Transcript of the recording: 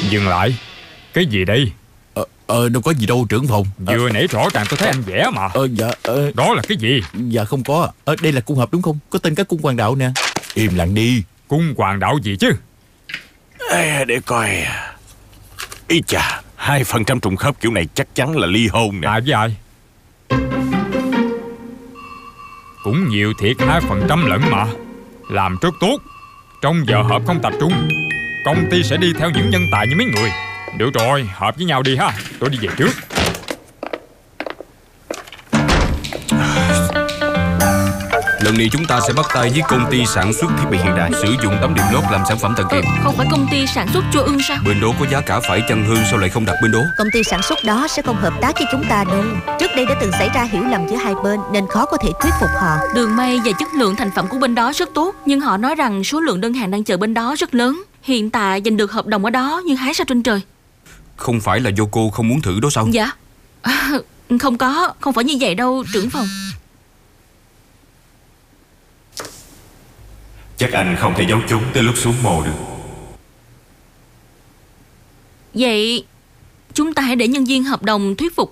Dừng lại. Cái gì đây? Đâu có gì đâu trưởng phòng. Vừa nãy rõ ràng tôi thấy anh vẽ mà. Đó là cái gì? Dạ không có. Đây là cung hợp đúng không? Có tên các cung hoàng đạo nè. Im lặng đi. Cung hoàng đạo gì chứ? Để coi. Ý chà, 2% trùng khớp kiểu này chắc chắn là ly hôn nè. Ai với ai? Cũng nhiều thiệt, 2% lận mà. Làm rất tốt. Trong giờ họp không tập trung, công ty sẽ đi theo những nhân tài như mấy người. Được rồi, họp với nhau đi ha. Tôi đi về trước. Lần này chúng ta sẽ bắt tay với công ty sản xuất thiết bị hiện đại, sử dụng tấm đệm lót làm sản phẩm thần kỳ. Không phải công ty sản xuất chua ưng sao? Bên đó có giá cả phải chăng hơn, sao lại không đặt bên đó? Công ty sản xuất đó sẽ không hợp tác với chúng ta đâu. Trước đây đã từng xảy ra hiểu lầm giữa hai bên nên khó có thể thuyết phục họ. Đường may và chất lượng thành phẩm của bên đó rất tốt, nhưng họ nói rằng số lượng đơn hàng đang chờ bên đó rất lớn. Hiện tại giành được hợp đồng ở đó như hái sao trên trời. Không phải là do cô không muốn thử đó sao? Dạ không phải như vậy đâu trưởng phòng. Chắc anh không thể giấu chúng tới lúc xuống mồ được. Vậy chúng ta hãy để nhân viên hợp đồng thuyết phục